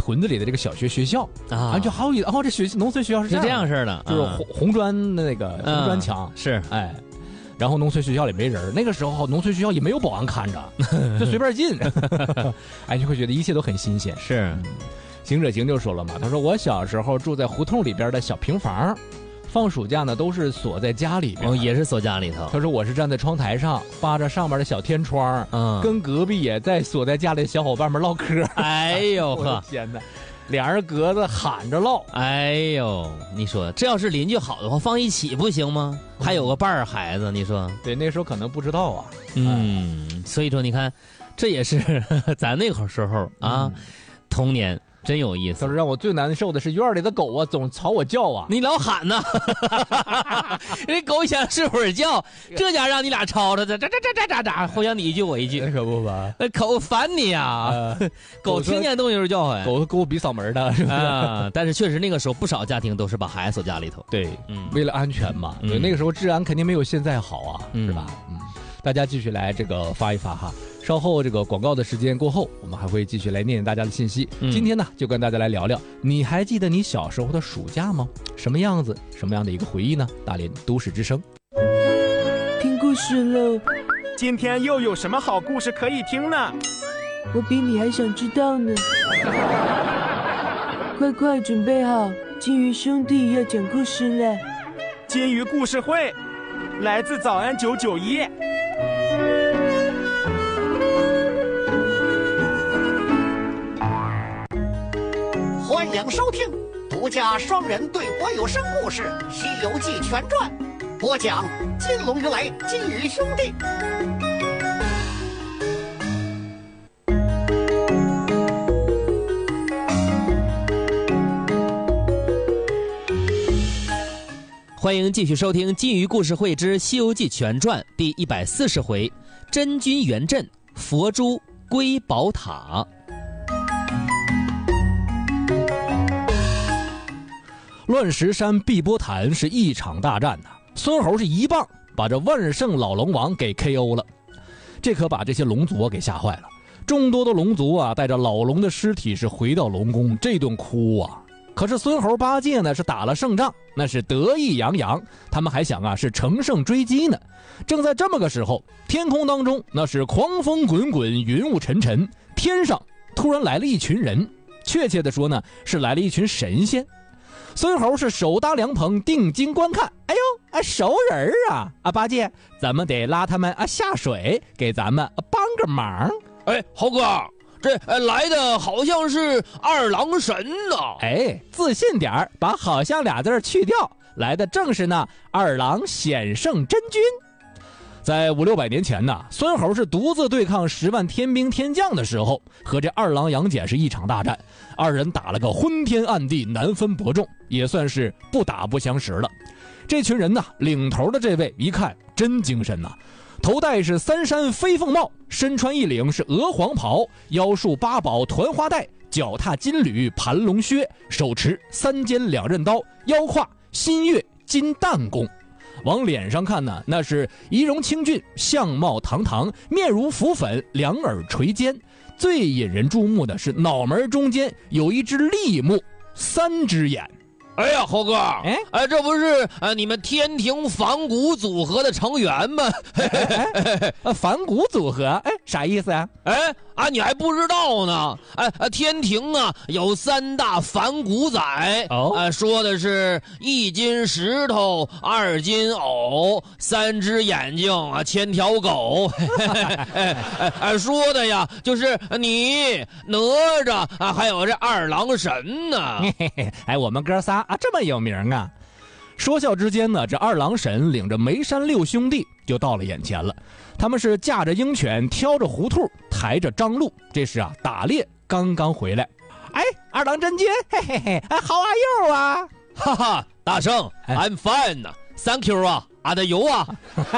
屯子里的这个小学校啊，就还有这农村学校是这样式的， 就是红砖那个红砖墙是哎。然后农村学校里没人，那个时候农村学校也没有保安看着，就随便进，哎，就会觉得一切都很新鲜。 是， 行者行就说了嘛，他说我小时候住在胡同里边的小平房，放暑假呢都是锁在家里边， 也是锁家里头。 他说我是站在窗台上扒着上面的小天窗，跟隔壁也在锁在家里的小伙伴们唠嗑。 哎呦呵， 天哪！俩人隔着喊着唠， 哎呦，你说这要是邻居好的话，放一起不行吗？还有个伴儿孩子，你说？ 对，那时候可能不知道啊。 所以说你看，这也是咱那会儿时候啊，童年真有意思。 他说让我最难受的是院里的狗啊，总吵我叫啊， 你老喊呐，人狗想睡会儿觉，这家让你俩吵吵的，喳，互相你一句我一句， 那可不吧？ 那狗烦你呀，狗听见动静就叫唤， 狗跟我比嗓门的，是吧？ 啊，但是确实那个时候不少家庭都是把孩子锁家里头， 对，为了安全嘛，对，那个时候治安肯定没有现在好啊，是吧？大家继续来这个发一发哈。稍后这个广告的时间过后，我们还会继续来念大家的信息。今天呢，就跟大家来聊聊，你还记得你小时候的暑假吗？什么样子？什么样的一个回忆呢？大连都市之声， 听故事喽！ 今天又有什么好故事可以听呢？ 我比你还想知道呢。快准备好，金鱼兄弟要讲故事了。 金鱼故事会，来自早安991。 欢迎收听独家双人对播有声故事《西游记全传》，播讲金龙鱼来金鱼兄弟。 欢迎继续收听金鱼故事会之西游记全传第140回，真君圆阵，佛珠归宝塔。 乱石山碧波潭是一场大战呐，孙猴是一棒把这万圣老龙王给 KO 了，这可把这些龙族给吓坏了。众多的龙族啊，带着老龙的尸体是回到龙宫，这顿哭啊。可是孙猴八戒呢是打了胜仗，那是得意洋洋，他们还想啊是乘胜追击呢。正在这么个时候，天空当中那是狂风滚滚，云雾沉沉，天上突然来了一群人，确切的说呢是来了一群神仙。孙猴是手搭凉棚，定睛观看。哎呦，熟人啊！八戒，咱们得拉他们下水，给咱们帮个忙。 哎，猴哥，这来的好像是二郎神呢。 哎，自信点儿，把好像俩字去掉，来的正是那二郎显圣真君。在500-600年前呢，孙猴是独自对抗10万天兵天将的时候，和这二郎杨戬是一场大战，二人打了个昏天暗地，难分伯仲，也算是不打不相识了。这群人呢，领头的这位一看真精神呐，头戴是3山飞凤帽，身穿一领是鹅黄袍，腰束8宝团花带，脚踏金缕盘龙靴，手持3尖2刃刀，腰挎新月金弹弓。往脸上看呢，那是仪容清俊，相貌堂堂，面如浮粉，两耳垂肩。最引人注目的是脑门中间有一只立木，3只眼。 哎呀，猴哥，这不是你们天庭反骨组合的成员吗？ 反骨组合，啥意思啊？ 你还不知道呢？天庭啊有3大反骨仔，说的是1斤石头，2斤藕，3只眼睛，1000条狗。说的呀就是你哪吒还有这二郎神呢。 我们哥仨这么有名啊！说笑之间呢，这二郎神领着梅山6兄弟就到了眼前了。他们是驾着鹰犬，挑着胡兔，抬着张鹿，这是打猎刚刚回来。二郎真君，嘿嘿嘿，How are you 啊？ 哈哈，大圣 ，I'm fine 呢 ，Thank you 啊，阿的油啊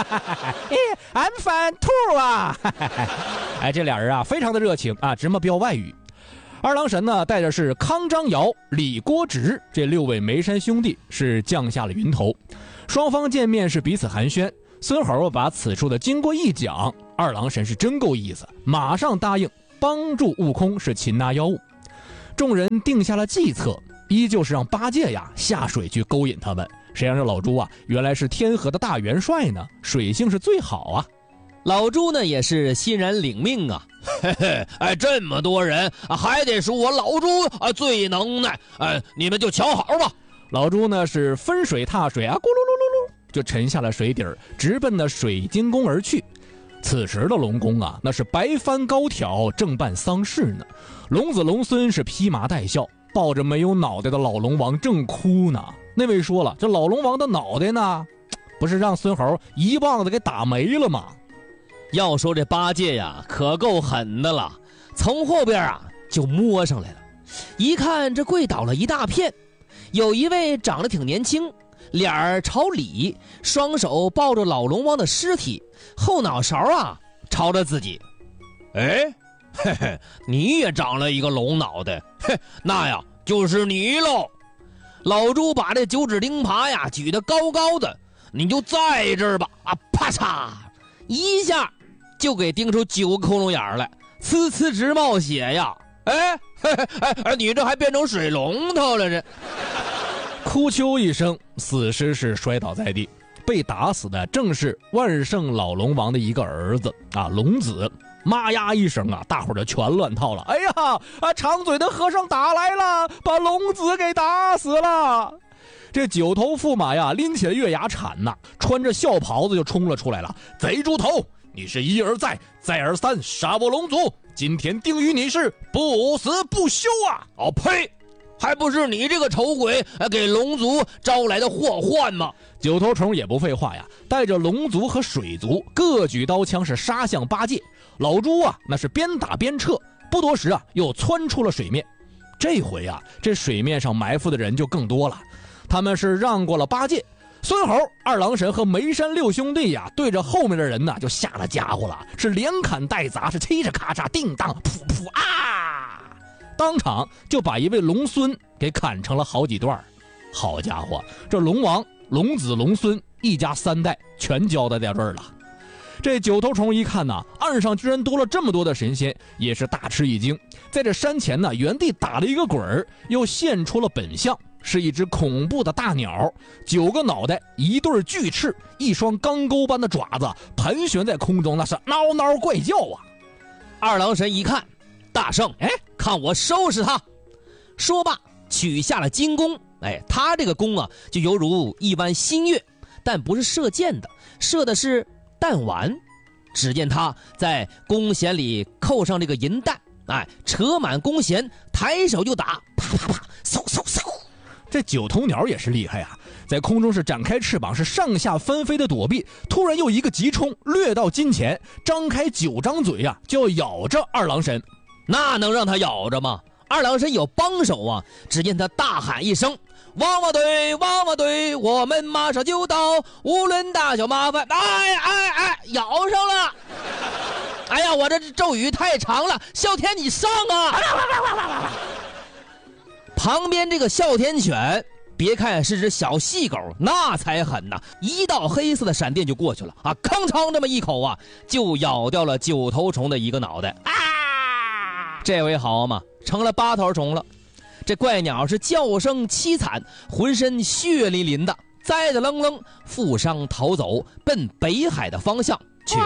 ，I'm fine too 啊。这俩人非常的热情直么飙外语。二郎神呢，带着是康张尧、李郭直这6位眉山兄弟是降下了云头，双方见面是彼此寒暄。孙猴把此处的经过一讲，二郎神是真够意思，马上答应帮助悟空是擒拿妖物。 众人定下了计策，依旧是让八戒呀下水去勾引他们。谁让这老猪啊原来是天河的大元帅呢，水性是最好啊。 老猪呢也是欣然领命啊，嘿嘿，哎，这么多人还得数我老猪最能耐，你们就瞧好吧。 老猪呢是分水踏水啊，咕噜噜噜噜就沉下了水底儿，直奔的水晶宫而去。此时的龙宫啊，那是白帆高挑，正办丧事呢。龙子龙孙是披麻戴孝，抱着没有脑袋的老龙王正哭呢。那位说了，这老龙王的脑袋呢，不是让孙猴一棒子给打没了吗？ 要说这八戒呀，可够狠的了，从后边就摸上来了。一看这跪倒了一大片，有一位长得挺年轻，脸儿朝里，双手抱着老龙王的尸体，后脑勺朝着自己。哎，嘿嘿，你也长了一个龙脑袋，嘿，那呀就是你喽。老猪把这九齿钉耙举得高高的，你就在这儿吧，啪嚓一下就给钉出9个窟窿眼来，呲呲直冒血呀！哎，你这还变成水龙头了这！ 哭啾一声，死尸是摔倒在地。被打死的正是万圣老龙王的一个儿子龙子。妈呀一声大伙儿就全乱套了。哎呀长嘴的和尚打来了，把龙子给打死了。这九头驸马呀拎起了月牙铲呐，穿着孝袍子就冲了出来了。贼猪头，你是一而再再而三杀我龙族，今天定于你是不死不休啊！ 哦呸！还不是你这个丑鬼给龙族招来的祸患吗？ 九头虫也不废话呀，带着龙族和水族各举刀枪是杀向八戒。老猪那是边打边撤，不多时又窜出了水面。这回这水面上埋伏的人就更多了，他们是让过了八戒。孙猴、二郎神和梅山六兄弟对着后面的人就下了家伙了，是连砍带砸，是嘁哧咔嚓叮当噗噗当场就把一位龙孙给砍成了好几段。好家伙，这龙王、龙子、龙孙一家3代全交代到这儿了。这九头虫一看岸上居然多了这么多的神仙，也是大吃一惊，在这山前原地打了一个滚儿，又现出了本相，是一只恐怖的大鸟，9个脑袋，1对巨翅，一双钢钩般的爪子盘旋在空中，那是嗷嗷怪叫啊！ 二郎神一看，大圣，看我收拾他！说罢，取下了金弓。他这个弓就犹如一弯新月，但不是射箭的，射的是弹丸。只见他在弓弦里扣上这个银弹，扯满弓弦，抬手就打，啪啪啪，嗖嗖嗖。 这九头鸟也是厉害在空中是展开翅膀，是上下翻飞的躲避，突然又一个急冲，掠到近前，张开9张嘴就要咬着二郎神。 那能让他咬着吗？二郎神有帮手只见他大喊一声：汪汪队，汪汪队，我们马上就到，无论大小麻烦。咬上了！哎呀，我这咒语太长了，哮天你上旁边这个哮天犬，别看是只小细狗，那才狠一道黑色的闪电就过去了吭哧这么一口就咬掉了9头虫的一个脑袋。这回好嘛，成了8头虫了。这怪鸟是叫声凄惨，浑身血淋淋的，栽得愣愣，负伤逃走，奔北海的方向去。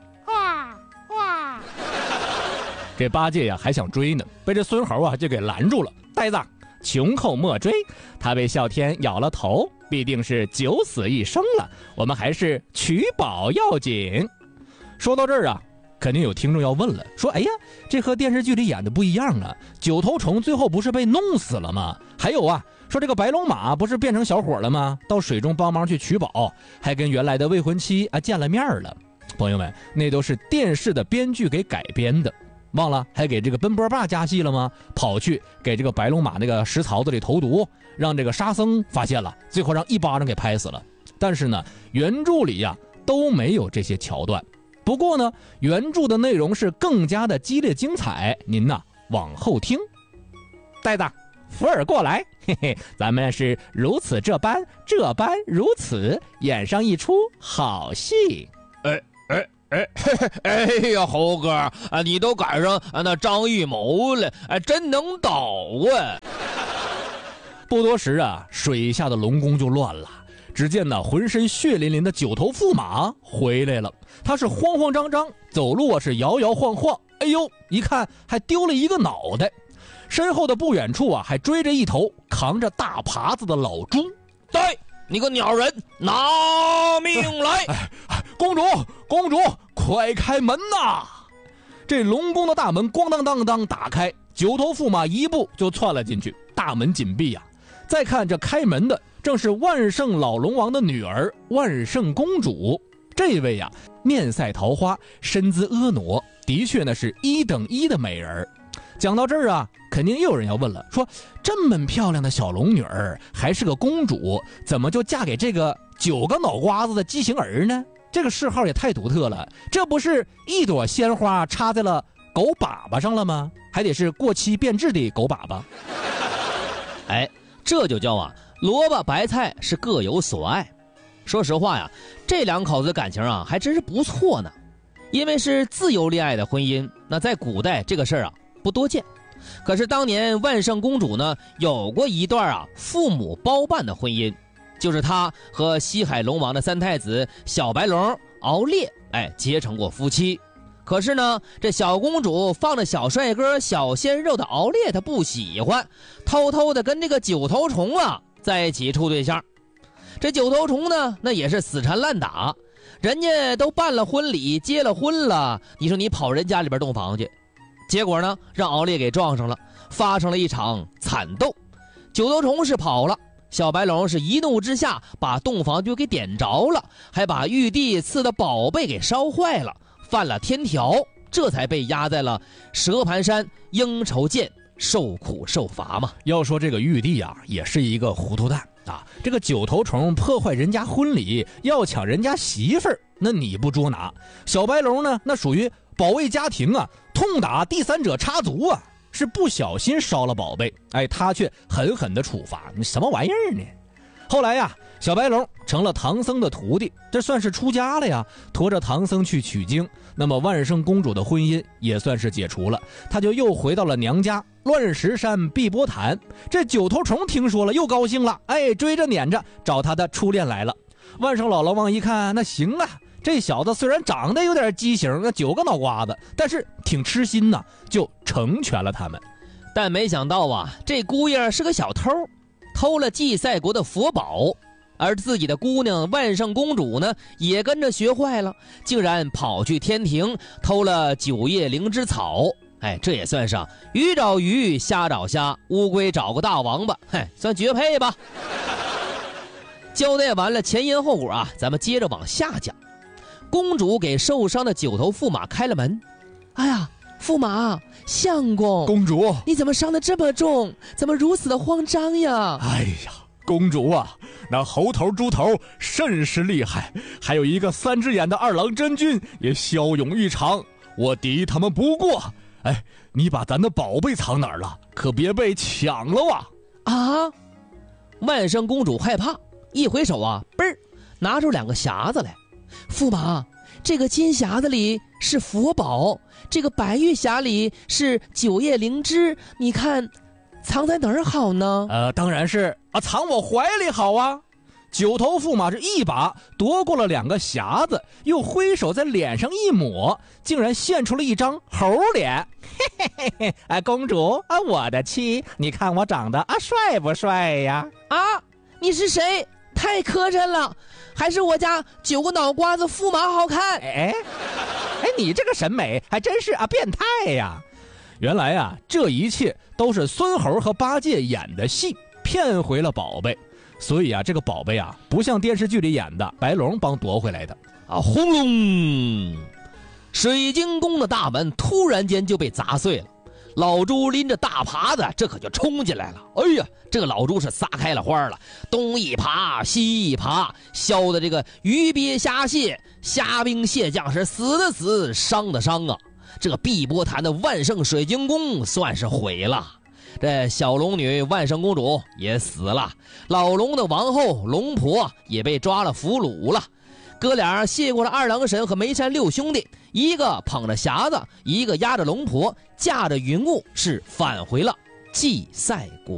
这八戒还想追呢，被这孙猴就给拦住了。呆子，穷寇莫追，他被哮天咬了头，必定是9死1生了，我们还是取宝要紧。说到这儿肯定有听众要问了，说哎呀，这和电视剧里演的不一样九头虫最后不是被弄死了吗？还有说这个白龙马不是变成小伙了吗？到水中帮忙去取宝，还跟原来的未婚妻见了面了。朋友们，那都是电视的编剧给改编的，忘了还给这个奔波霸加戏了吗？跑去给这个白龙马那个石槽子里投毒，让这个沙僧发现了，最后让一巴掌给拍死了。但是呢，原著里都没有这些桥段。不过呢，原著的内容是更加的激烈精彩，您往后听。呆子，福尔过来，嘿嘿，咱们是如此这般如此，演上一出好戏。 哎呀，猴哥啊，你都赶上那张艺谋了，真能倒啊！ 不多时啊，水下的龙宫就乱了。只见那浑身血淋淋的九头驸马回来了，他是慌慌张张，走路是摇摇晃晃。哎呦，一看还丢了一个脑袋，身后的不远处啊，还追着一头扛着大耙子的老猪。 对，你个鸟人，拿命来！ 公主，快开门呐！这龙宫的大门咣当当当打开，九头驸马一步就窜了进去，大门紧闭呀。再看这开门的，正是万圣老龙王的女儿万圣公主。这位呀，面赛桃花，身姿婀娜，的确呢是1等1的美人。讲到这儿啊，肯定又有人要问了，说这么漂亮的小龙女儿，还是个公主，怎么就嫁给这个9个脑瓜子的畸形儿呢？这个谥号也太独特了，这不是一朵鲜花插在了狗粑粑上了吗？还得是过期变质的狗粑粑。 这就叫啊，萝卜白菜是各有所爱。说实话呀，这两口子感情啊还真是不错呢。因为是自由恋爱的婚姻，那在古代这个事儿啊不多见。可是当年万圣公主呢有过一段啊父母包办的婚姻，就是她和西海龙王的3太子小白龙、敖烈结成过夫妻。可是呢，这小公主放着小帅哥小鲜肉的敖烈她不喜欢，偷偷的跟这个9头虫啊在一起处对象。这9头虫呢那也是死缠烂打，人家都办了婚礼结了婚了，你说你跑人家里边洞房去，结果呢让敖烈给撞上了，发生了一场惨斗。9头虫是跑了，小白龙是一怒之下把洞房就给点着了，还把玉帝赐的宝贝给烧坏了，犯了天条，这才被压在了蛇盘山应酬涧受苦受罚嘛。 要说这个玉帝啊，也是一个糊涂蛋啊！这个9头虫破坏人家婚礼，要抢人家媳妇儿，那你不捉拿？小白龙呢，那属于保卫家庭啊，痛打第三者插足啊，是不小心烧了宝贝，他却狠狠的处罚，你什么玩意儿呢？后来呀，小白龙成了唐僧的徒弟，这算是出家了呀，驮着唐僧去取经。那么万圣公主的婚姻也算是解除了，她就又回到了娘家乱石山碧波潭。这9头虫听说了又高兴了，追着撵着找他的初恋来了。万圣老龙王一看，那行啊，这小子虽然长得有点畸形，那9个脑瓜子，但是挺痴心呐，就成全了他们。 但没想到啊，这姑爷是个小偷，偷了祭赛国的佛宝，而自己的姑娘万圣公主呢也跟着学坏了，竟然跑去天庭偷了9叶灵芝草。这也算上鱼找鱼，虾找虾，乌龟找个大王八，算绝配吧。交代完了前因后果啊，咱们接着往下讲。公主给受伤的9头驸马开了门。哎呀，驸马，相公， 公主， 你怎么伤得这么重？怎么如此的慌张呀？ 哎呀，公主啊，那猴头猪头甚是厉害，还有一个3只眼的2郎真君也骁勇异常，我敌他们不过。你把咱的宝贝藏哪儿了？可别被抢了啊！ 啊！万圣公主害怕，一回手啊，嘣儿，拿出2个匣子来。驸马，这个金匣子里是佛宝，这个白玉匣里是9叶灵芝，你看藏在哪儿好呢？ 当然是藏我怀里好啊。9头驸马是一把夺过了2个匣子，又挥手在脸上一抹，竟然现出了一张猴脸。嘿嘿嘿嘿，公主啊，我的妻，你看我长得帅不帅呀？ 啊，你是谁？太磕碜了，还是我家9个脑瓜子驸马好看。 你这个审美还真是变态呀！原来啊，这一切都是孙猴和八戒演的戏，骗回了宝贝。所以啊，这个宝贝啊，不像电视剧里演的白龙帮夺回来的啊！ 轰隆，水晶宫的大门突然间就被砸碎了，老猪拎着大耙子，这可就冲进来了。哎呀，这个老猪是撒开了花了，东一耙西一耙，削的这个鱼鳖虾蟹、虾兵蟹将是死的死，伤的伤啊！这个碧波潭的万圣水晶宫算是毁了。这小龙女万圣公主也死了，老龙的王后龙婆也被抓了俘虏了。 哥俩谢过了二郎神和梅山六兄弟，一个捧着匣子，一个压着龙婆，驾着云雾，是返回了祭赛国。